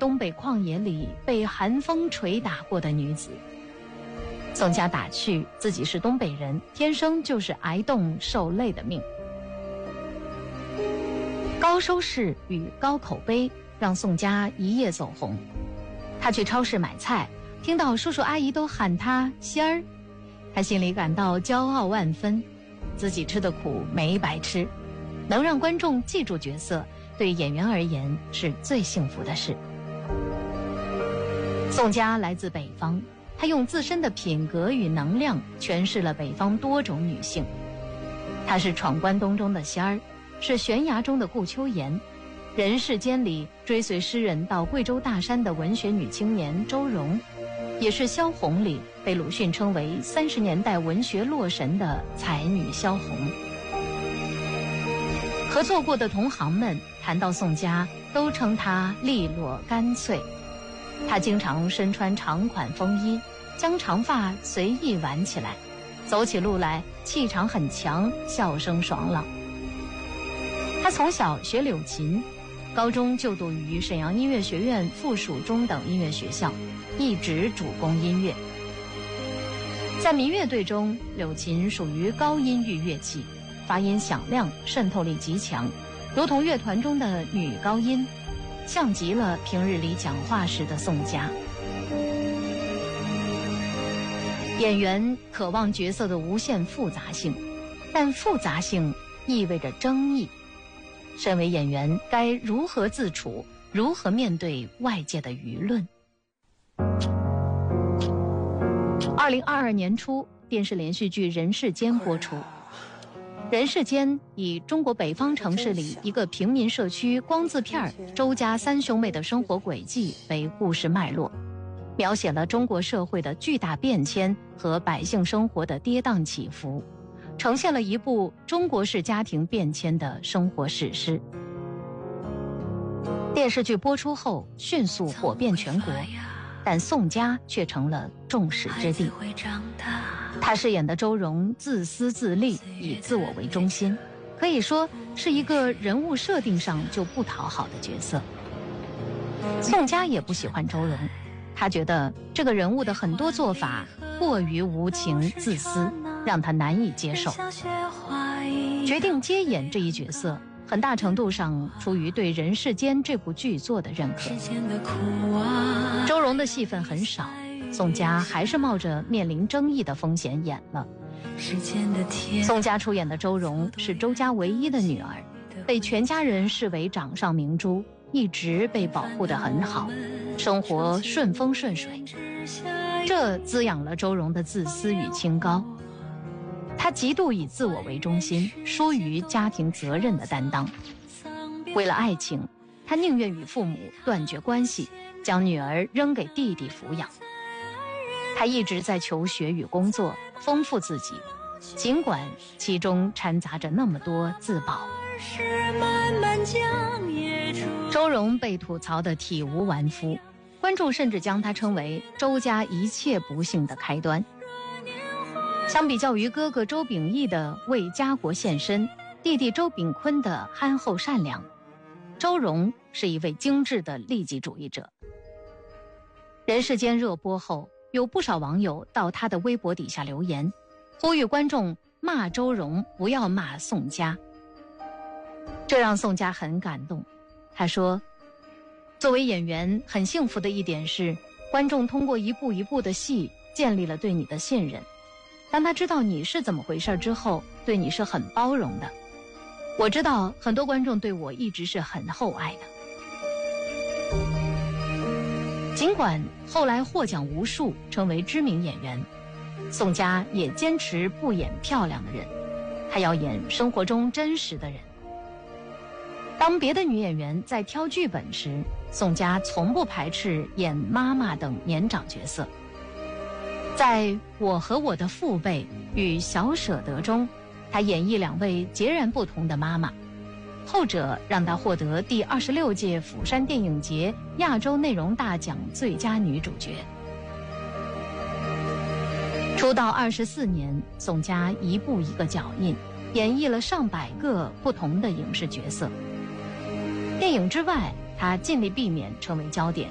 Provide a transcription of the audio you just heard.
东北旷野里被寒风捶打过的女子。宋佳打趣自己是东北人，天生就是挨冻受累的命。高收视与高口碑让宋佳一夜走红。她去超市买菜，听到叔叔阿姨都喊她仙儿，她心里感到骄傲万分，自己吃的苦没白吃，能让观众记住角色，对演员而言是最幸福的事。宋佳来自北方，她用自身的品格与能量诠释了北方多种女性。她是闯关东中的仙儿，是悬崖中的顾秋妍，人世间里追随诗人到贵州大山的文学女青年周蓉，也是萧红里被鲁迅称为30年代文学洛神的才女萧红。合作过的同行们谈到宋佳，都称她利落干脆。她经常身穿长款风衣，将长发随意挽起来，走起路来气场很强，笑声爽朗。她从小学柳琴，高中就读于沈阳音乐学院附属中等音乐学校，一直主攻音乐。在民乐队中，柳琴属于高音域乐器，发音响亮，渗透力极强，如同乐团中的女高音，像极了平日里讲话时的宋佳。演员渴望角色的无限复杂性，但复杂性意味着争议。身为演员，该如何自处，如何面对外界的舆论？2022年初，电视连续剧《人世间》播出。人世间以中国北方城市里一个平民社区光字片周家三兄妹的生活轨迹为故事脉络，描写了中国社会的巨大变迁和百姓生活的跌宕起伏，呈现了一部中国式家庭变迁的生活史诗。电视剧播出后迅速火遍全国，但宋佳却成了众矢之的。她饰演的周蓉自私自利，以自我为中心，可以说是一个人物设定上就不讨好的角色。宋佳也不喜欢周蓉，她觉得这个人物的很多做法过于无情自私，让她难以接受。决定接演这一角色，很大程度上出于对《人世间》这部剧作的认可。周蓉的戏份很少，宋佳还是冒着面临争议的风险演了。宋佳出演的周蓉是周家唯一的女儿，被全家人视为掌上明珠，一直被保护得很好，生活顺风顺水，这滋养了周蓉的自私与清高。她极度以自我为中心，疏于家庭责任的担当。为了爱情，她宁愿与父母断绝关系，将女儿扔给弟弟抚养。她一直在求学与工作，丰富自己，尽管其中掺杂着那么多自保。周蓉被吐槽得体无完肤，观众甚至将她称为周家一切不幸的开端。相比较于哥哥周秉义的为家国献身，弟弟周秉昆的憨厚善良，周蓉是一位精致的利己主义者。人世间热播后，有不少网友到他的微博底下留言，呼吁观众骂周蓉，不要骂宋佳。这让宋佳很感动。他说，作为演员，很幸福的一点是，观众通过一步一步的戏建立了对你的信任。当他知道你是怎么回事之后，对你是很包容的。我知道很多观众对我一直是很厚爱的。尽管后来获奖无数，成为知名演员，宋佳也坚持不演漂亮的人，她要演生活中真实的人。当别的女演员在挑剧本时，宋佳从不排斥演妈妈等年长角色。在我和我的父辈与小舍得中，她演绎两位截然不同的妈妈，后者让她获得第26届釜山电影节亚洲内容大奖最佳女主角。出道24年，宋佳一步一个脚印，演绎了上百个不同的影视角色。电影之外，她尽力避免成为焦点，